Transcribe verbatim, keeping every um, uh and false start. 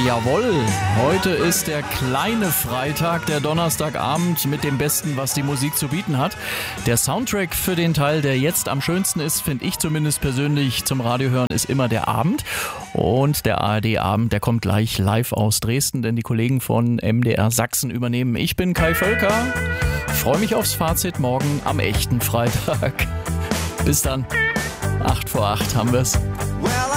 Jawohl, heute ist der kleine Freitag, der Donnerstagabend mit dem Besten, was die Musik zu bieten hat. Der Soundtrack für den Teil, der jetzt am schönsten ist, finde ich zumindest persönlich zum Radiohören, ist immer der Abend. Und der A R D-Abend, der kommt gleich live aus Dresden, denn die Kollegen von M D R Sachsen übernehmen. Ich bin Kai Völker, freue mich aufs Fazit morgen am echten Freitag. Bis dann, acht vor acht haben wir's.